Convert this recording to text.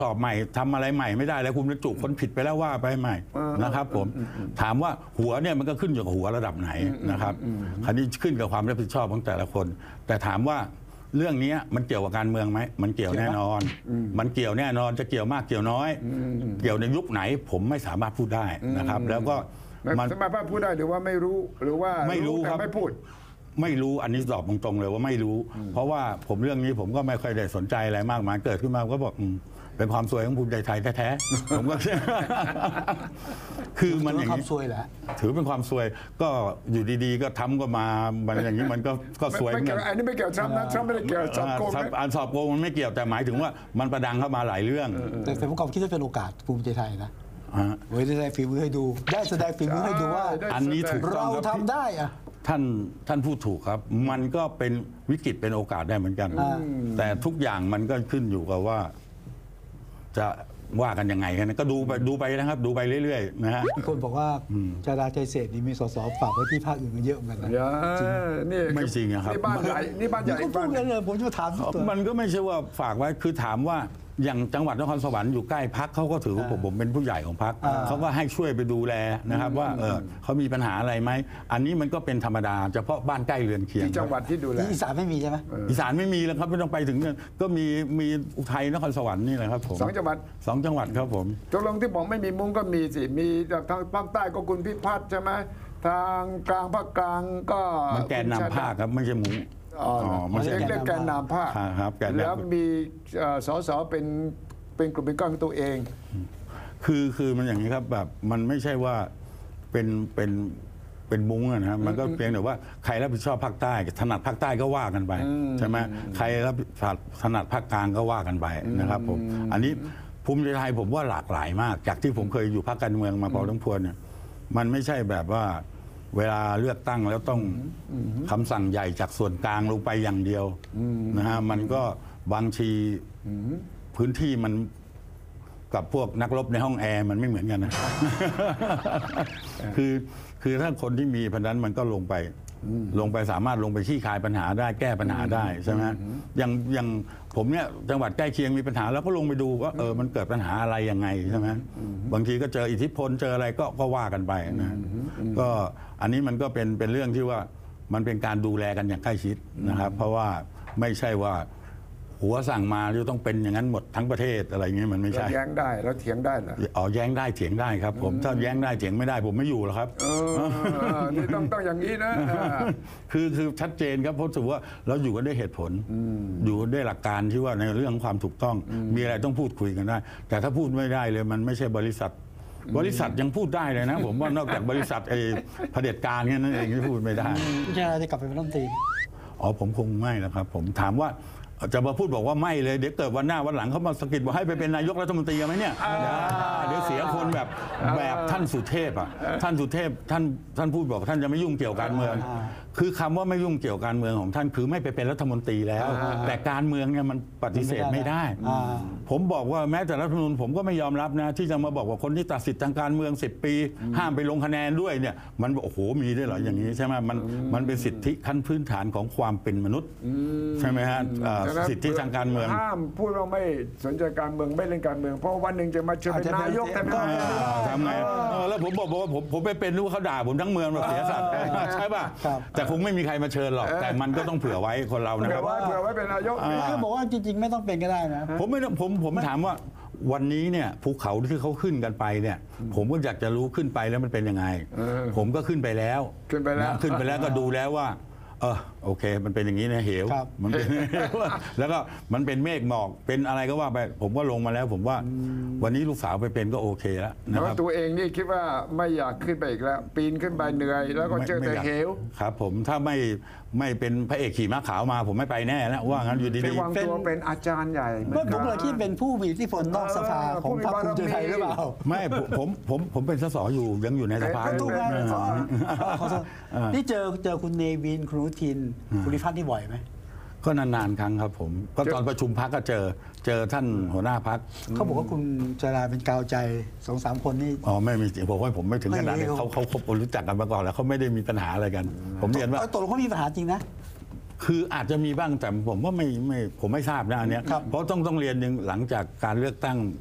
สอบใหม่ทำอะไรใหม่ไม่ได้แล้วคุณบรรจุคนผิดไปแล้วว่าไปใหม่นะครับผมถามว่าหัวเนี่ยมันก็ขึ้นอยู่กับหัวระดับไหนนะครับคราวนี้ขึ้นกับความรับผิดชอบของแต่ละคน แต่ถามว่าเรื่องนี้มันเกี่ยวกับการเมืองไหมมันเกี่ยวแน่นอนมันเกี่ยวแน่นอนจะเกี่ยวมากเกี่ยวน้อยเกี่ยวในยุคไหนผมไม่สามารถพูดได้นะครับแล้วก็มันสามารถพูดได้หรือว่าไม่รู้หรือว่าไม่รู้ครับไม่พูดไม่รู้อันนี้ตอบตรงๆเลยว่าไม่รู้เพราะว่าผมเรื่องนี้ผมก็ไม่ค่อยได้สนใจอะไรมากมายเกิดขึ้นมาก็บอกเป็นความสวยของภูมิใจไทยแท้ๆผมก็คือมันอย่างนี้ถือเป็นความสวยก็อยู่ดีๆก็ทำก็มามันอย่างนี้มันก็สวยเหมือนกันอันนี้ไม่เกี่ยวทรัมป์นะทรัมป์ไม่ได้เกี่ยวสอบโกงสอบโกงมันไม่เกี่ยวแต่หมายถึงว่ามันประดังเข้ามาหลายเรื่องแต่ผมก็คิดว่าเป็นโอกาสภูมิใจไทยนะไว้ได้แสดงฝีมือให้ดูได้แสดงฝีมือให้ดูว่าอันนี้ถูกเราทำได้อะท่านพูดถูกครับมันก็เป็นวิกฤตเป็นโอกาสได้เหมือนกันแต่ทุกอย่างมันก็ขึ้นอยู่กับว่าจะว่ากันยังไงกันก็ดูไปนะครับดูไปเรื่อยๆนะฮะมีคนบอกว่าจาราใจเศษนี่มีสสฝากไว้ที่ภาคอื่นกันเยอะเหมือนกันนะนี่ไม่จริงครับนี่บ้านใหญ่นี่บ้านใหญ่พูดกันเลยผมจะถามมันก็ไม่ใช่ว่าฝากไว้คือถามว่าอย่างจังหวัดนครสวรรค์อยู่ใกล้พักเขาก็ถือว่าผมเป็นผู้ใหญ่ของพักเขาก็ให้ช่วยไปดูแลนะครับว่าเขามีปัญหาอะไรไหมอันนี้มันก็เป็นธรรมดาเฉพาะบ้านใกล้เรือนเคียงที่จังหวัดที่ดูแลอีสานไม่มีใช่ไหมอีสานไม่มีแล้วครับไม่ต้องไปถึงก็มีอุทัยนครสวรรค์นี่แหละครับผม 2 จังหวัด 2 จังหวัดครับผมตกลงที่บอกไม่มีมุ้งก็มีสิมีทางภาคใต้ก็คุณพิพัฒน์ใช่ไหมทางกลางภาคกลางก็มันแกนนำภาคครับไม่ใช่มุ้งมันเรียกแกนนำภาคครับแล้วมีสสเป็นกลุ่มเป็นก้อนของตัวเองคือมันอย่างนี้ครับแบบมันไม่ใช่ว่าเป็นมุ้งนะครับมันก็เพียงแต่ว่าใครรับผิดชอบภาคใต้ถนัดภาคใต้ก็ว่ากันไปใช่ไหมใครรับถนัดภาคกลางก็ว่ากันไปนะครับผมอันนี้ภูมิใจไทยผมว่าหลากหลายมากจากที่ผมเคยอยู่พรรคการเมืองมาพอสมควรเนี่ยมันไม่ใช่แบบว่าเวลาเลือกตั้งแล้วต้องคำสั่งใหญ่จากส่วนกลางลงไปอย่างเดียวนะฮะมันก็บางทีพื้นที่มันกับพวกนักรบในห้องแอร์มันไม่เหมือนกันนะคือถ้าคนที่มีพันนั้นมันก็ลงไปสามารถลงไปขี้คายปัญหาได้แก้ปัญหาได้ใช่ไหมอย่างผมเนี่ยจังหวัดใกล้เคียงมีปัญหาแล้วก็ลงไปดูว่ามันเกิดปัญหาอะไรยังไงใช่ไหมบางทีก็เจออิทธิพลเจออะไรก็ว่ากันไปนะก็อันนี้มันก็เป็นเรื่องที่ว่ามันเป็นการดูแลกันอย่างใกล้ชิดนะครับเพราะว่าไม่ใช่ว่าหัวสั่งมาจะต้องเป็นอย่างนั้นหมดทั้งประเทศอะไรเงี้ยมันไม่ใช่แย้งได้แล้วเถียงได้เหรอแย้งได้เถียงได้ครับผมถ้าแย้งได้เถียงไม่ได้ผมไม่อยู่หรอกครับนี่ต้องอย่างนี้นะคือชัดเจนครับเพราะถือว่าเราอยู่กันด้วยเหตุผลอยู่ด้วยหลักการที่ว่าในเรื่องความถูกต้องมีอะไรต้องพูดคุยกันได้แต่ถ้าพูดไม่ได้เลยมันไม่ใช่บริษัทยังพูดได้เลยนะผมว่านอกจากบริษัทเผด็จการแค่นั้นเองที่พูดไม่ได้จะกลับไปเป็นรัฐมนตรีผมคงไม่นะครับผมถามว่าจะมาพูดบอกว่าไม่เลยเดี๋ยวเกิดวันหน้าวันหลังเขามาสะกิดบอกให้ไปเป็นนายกรัฐมนตรีไหมเนี่ยเดี๋ยวเสียคนแบบท่านสุเทพอ่ะท่านสุเทพท่านพูดบอกท่านจะไม่ยุ่งเกี่ยวการเมืองคือคำว่าไม่ยุ่งเกี่ยวการเมืองของท่านคือไม่ไปเป็นรัฐมนตรีแล้วแต่การเมืองเนี่ยมันปฏิเสธไม่ได้ผมบอกว่าแม้แต่รัฐธรรมนูญผมก็ไม่ยอมรับนะที่จะมาบอกว่าคนที่ตัดสิทธิ์ทางการเมือง10 ปีห้ามไปลงคะแนนด้วยเนี่ยมันโอ้โหมีได้เหรออย่างนี้ใช่ไหมมันเป็นสิทธิขั้นพื้นฐานของความเป็นมนุษย์ใช่ไหมฮะสิทธิทางการเมืองห้ามพูดว่าไม่สนใจการเมืองไม่เล่นการเมืองเพราะวันหนึ่งจะมาเชิญเป็นนายกแต่ไม่ทำไงแล้วผมบอกว่าผมไปเป็นรู้เขาด่าผมทั้งเมืองแบบเสียสัตว์ใช่ป่ะแต่คงไม่มีใครมาเชิญหรอกแต่มันก็ต้องเผื่อไว้คนเรานะครับเผื่อไว้เป็นนายกคือบอกว่าจริงๆไม่ต้องเป็นก็ได้นะผมถามว่าวันนี้เนี่ยภูเขาที่เขาขึ้นกันไปเนี่ยผมก็อยากจะรู้ขึ้นไปแล้วมันเป็นยังไงผมก็ขึ้นไปแล้วก็ดูแล้วว่าโอเคมันเป็นอย่างนี้นะเหวมันเป็นแล้วก็มันเป็นเมฆหมอกเป็นอะไรก็ว่าไปผมก็ลงมาแล้วผมว่าวันนี้ลูกสาวไปเป็นก็โอเคแล้วนะครับตัวเองนี่คิดว่าไม่อยากขึ้นไปอีกแล้วปีนขึ้นไปเหนื่อยแล้วก็เจอแต่เหวครับผมถ้าไม่เป็นพระเอกขี่ม้าขาวมาผมไม่ไปแน่แล้วว่างั้นอยู่ดีๆวางตัวเป็นอาจารย์ใหญ่ผมเลยคิดเป็นผู้มีอิทธิพลนอกสภาของพรรคภูมิใจไทยหรือเปล่าไม่ผมเป็นสสอยู่ยังอยู่ในสภาอยู่นี่เจอคุณเนวินคุณอนุทินคุณพิพัฒน์นี่บ่อยไหมก็นานๆครั้งครับผมก็ตอนประชุมพรรคก็เจอท่านหัวหน้าพรรคเขาบอกว่าคุณจราเป็นกาวใจ2-3 คนนี่ไม่มีผมไม่ถึงขนาดนี้เขาคบรู้จักกันมาก่อนแล้วเขาไม่ได้มีปัญหาอะไรกันผมเรียนว่าตกลงเขามีปัญหาจริงนะคืออาจจะมีบ้างแต่ผมว่าผมไม่ทราบนะอันเนี้ยเพราะต้องเรียนหนึ่งหลังจากการเลือกตั้ง